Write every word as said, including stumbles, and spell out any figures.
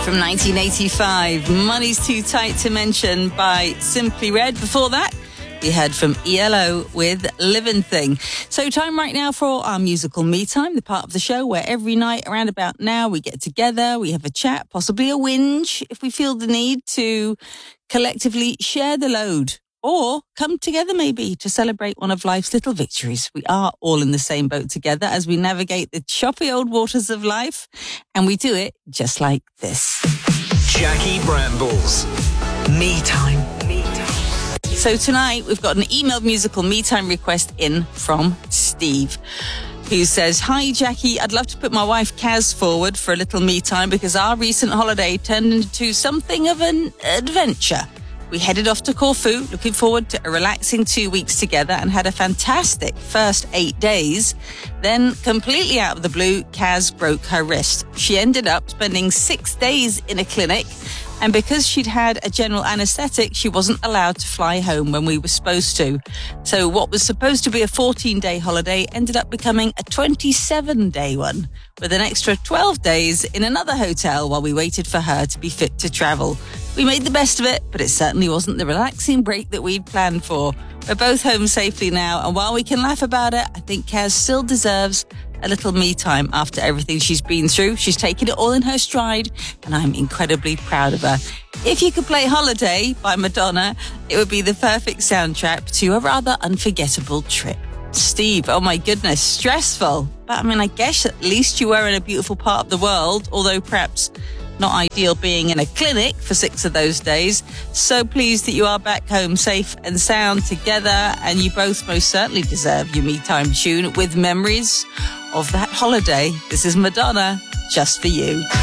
From nineteen eighty-five, Money's Too Tight to Mention by Simply Red. Before that, we heard from E L O with Living Thing. So time right now for our musical me time, the part of the show where every night around about now we get together, we have a chat, possibly a whinge if we feel the need to collectively share the load. Or come together maybe to celebrate one of life's little victories. We are all in the same boat together as we navigate the choppy old waters of life. And we do it just like this. Jackie Brambles. Me time. Me time. So tonight we've got an emailed musical me time request in from Steve, who says, "Hi Jackie, I'd love to put my wife Kaz forward for a little me time because our recent holiday turned into something of an adventure. We headed off to Corfu, looking forward to a relaxing two weeks together and had a fantastic first eight days. Then, completely out of the blue, Kaz broke her wrist. She ended up spending six days in a clinic, and because she'd had a general anaesthetic, she wasn't allowed to fly home when we were supposed to. So what was supposed to be a fourteen-day holiday ended up becoming a twenty-seven-day one, with an extra twelve days in another hotel while we waited for her to be fit to travel. We made the best of it, but it certainly wasn't the relaxing break that we'd planned for. We're both home safely now, and while we can laugh about it, I think Kaz still deserves a little me time after everything she's been through. She's taken it all in her stride, and I'm incredibly proud of her. If you could play Holiday by Madonna, it would be the perfect soundtrack to a rather unforgettable trip." Steve, oh my goodness, stressful. But I mean, I guess at least you were in a beautiful part of the world, although perhaps not ideal being in a clinic for six of those days. So pleased that you are back home safe and sound together, and you both most certainly deserve your me time tune with memories of that holiday. This is Madonna, just for you.